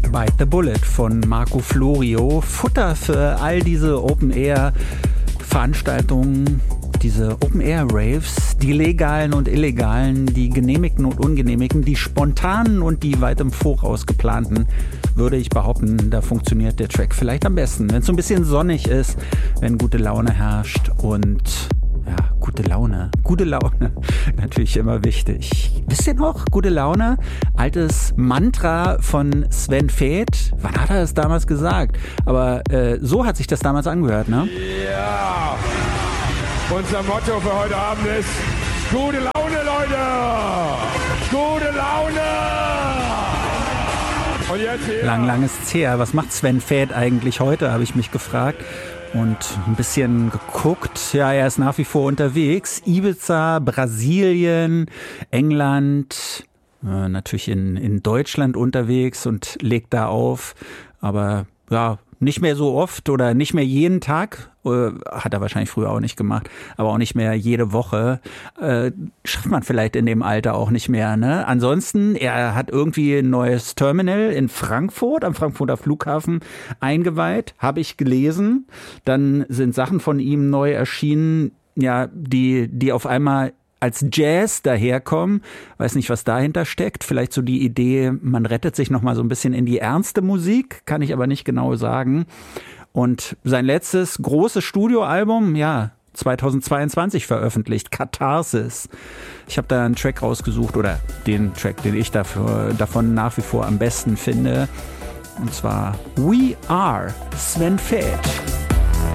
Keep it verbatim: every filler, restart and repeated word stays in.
Bite the Bullet von Marco Florio. Futter für all diese Open-Air-Veranstaltungen, diese Open-Air-Raves, die legalen und illegalen, die genehmigten und ungenehmigten, die spontanen und die weit im Voraus geplanten, würde ich behaupten, da funktioniert der Track vielleicht am besten. Wenn es so ein bisschen sonnig ist, wenn gute Laune herrscht und ja, gute Laune. Gute Laune, natürlich immer wichtig. Wisst ihr noch? Gute Laune? Altes Mantra von Sven Väth. Wann hat er das damals gesagt? Aber äh, so hat sich das damals angehört, ne? Ja! Unser Motto für heute Abend ist gute Laune, Leute! Gute Laune! Und jetzt hier. Lang, lang ist's her. Was macht Sven Väth eigentlich heute, habe ich mich gefragt. Und ein bisschen geguckt. Ja, er ist nach wie vor unterwegs. Ibiza, Brasilien, England, äh, natürlich in, in Deutschland unterwegs und legt da auf. Aber ja, nicht mehr so oft oder nicht mehr jeden Tag. Äh, hat er wahrscheinlich früher auch nicht gemacht. Aber auch nicht mehr jede Woche. Äh, schafft man vielleicht in dem Alter auch nicht mehr, ne? Ansonsten, er hat irgendwie ein neues Terminal in Frankfurt, am Frankfurter Flughafen eingeweiht. Habe ich gelesen. Dann sind Sachen von ihm neu erschienen, ja, die, die auf einmal als Jazz daherkommen. Weiß nicht, was dahinter steckt. Vielleicht so die Idee, man rettet sich noch mal so ein bisschen in die ernste Musik. Kann ich aber nicht genau sagen. Und sein letztes großes Studioalbum, ja, zweitausendzweiundzwanzig veröffentlicht, Katharsis. Ich habe da einen Track rausgesucht oder den Track, den ich dafür, davon nach wie vor am besten finde. Und zwar We Are Sven Väth.